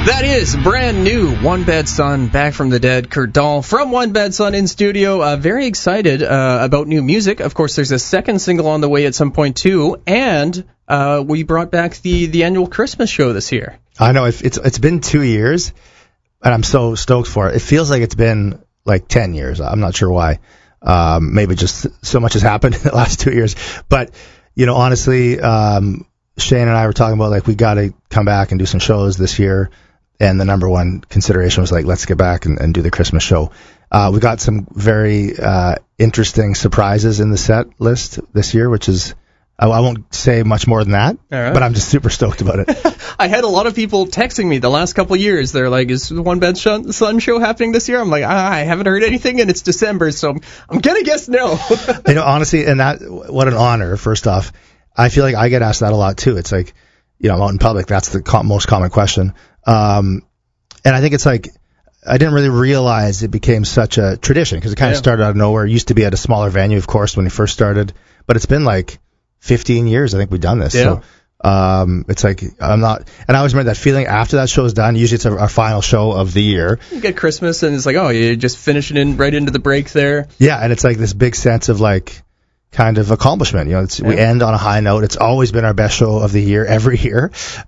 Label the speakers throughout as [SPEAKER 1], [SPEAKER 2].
[SPEAKER 1] That is brand new One Bad Son, back from the dead. Kurt Dahl from One Bad Son in studio. Very excited about new music. Of course, there's a second single on the way at some point too, and we brought back the annual Christmas show this year.
[SPEAKER 2] I know it's been 2 years, and I'm so stoked for it. It feels like it's been like 10 years. I'm not sure why. Maybe just so much has happened in the last 2 years. But honestly, Shane and I were talking about like we got to come back and do some shows this year. And the number one consideration was like, let's get back and do the Christmas show. We got some very interesting surprises in the set list this year, which is, I won't say much more than that, but I'm just super stoked about it.
[SPEAKER 1] I had a lot of people texting me the last couple of years. They're like, is the One Bad Son show happening this year? I'm like, I haven't heard anything, and it's December, so I'm going to guess no.
[SPEAKER 2] Honestly, and what an honor, first off. I feel like I get asked that a lot, too. It's like, I'm out in public. That's the most common question. And I think it's like, I didn't really realize it became such a tradition because it kind of started out of nowhere. It used to be at a smaller venue, of course, when it first started, but it's been like 15 years, I think we've done this.
[SPEAKER 1] Yeah.
[SPEAKER 2] So, it's like, and I always remember that feeling after that show is done. Usually it's our final show of the year.
[SPEAKER 1] You get Christmas and it's like, oh, you just finish it right into the break there.
[SPEAKER 2] Yeah. And it's like this big sense of like, kind of accomplishment. We end on a high note. It's always been our best show of the year, every year.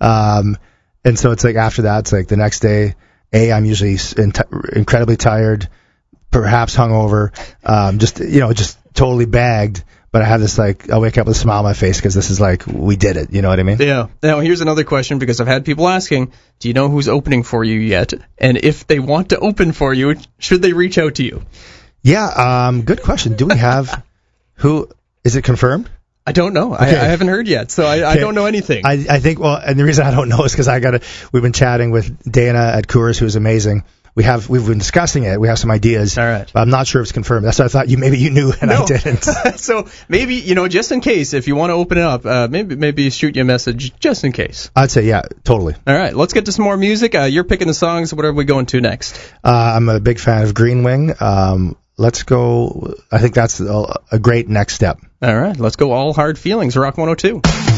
[SPEAKER 2] And so it's like after that, it's like the next day, I'm usually incredibly tired, perhaps hungover, just totally bagged. But I have this like, I wake up with a smile on my face because this is like, we did it. You know what I mean?
[SPEAKER 1] Yeah. Now, here's another question because I've had people asking, do you know who's opening for you yet? And if they want to open for you, should they reach out to you?
[SPEAKER 2] Yeah. Good question. Do we have, who, is it confirmed?
[SPEAKER 1] I don't know. Okay. I haven't heard yet, so I don't know anything.
[SPEAKER 2] I think, and the reason I don't know is because we've been chatting with Dana at Coors, who's amazing. We've been discussing it. We have some ideas.
[SPEAKER 1] All right.
[SPEAKER 2] But I'm not sure if it's confirmed. That's why I thought maybe you knew and I didn't.
[SPEAKER 1] So maybe, just in case, if you want to open it up, maybe shoot you a message just in case.
[SPEAKER 2] I'd say, yeah, totally.
[SPEAKER 1] All right. Let's get to some more music. You're picking the songs. What are we going to next?
[SPEAKER 2] I'm a big fan of Green Wing. Let's go. I think that's a great next step.
[SPEAKER 1] All right. Let's go All Hard Feelings, Rock 102.